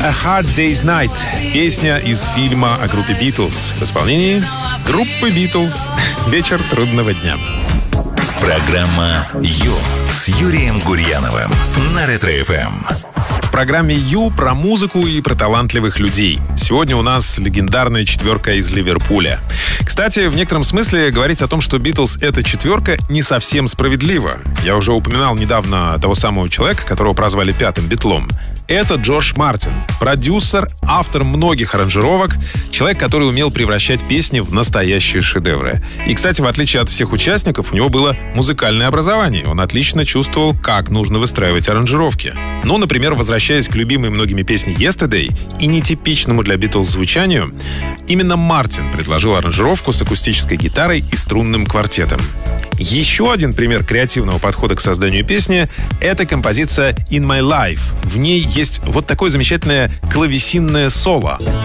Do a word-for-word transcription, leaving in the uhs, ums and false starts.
A Hard Day's Night. Песня из фильма о группе Beatles. В исполнении группы Beatles. Вечер трудного дня. Программа «Ю» с Юрием Гурьяновым на Ретро-эф эм. В программе «Ю» про музыку и про талантливых людей. Сегодня у нас легендарная четверка из Ливерпуля. Кстати, в некотором смысле говорить о том, что Битлз — это четверка, не совсем справедливо. Я уже упоминал недавно того самого человека, которого прозвали пятым битлом. Это Джордж Мартин, продюсер, автор многих аранжировок, человек, который умел превращать песни в настоящие шедевры. И, кстати, в отличие от всех участников, у него было музыкальное образование. Он отлично чувствовал, как нужно выстраивать аранжировки. Ну, например, возвращаясь к любимой многими песне «Yesterday» и нетипичному для Битлз звучанию, именно Мартин предложил аранжировку с акустической гитарой и струнным квартетом. Еще один пример креативного подхода к созданию песни — это композиция «In My Life». В ней есть вот такое замечательное клавесинное соло.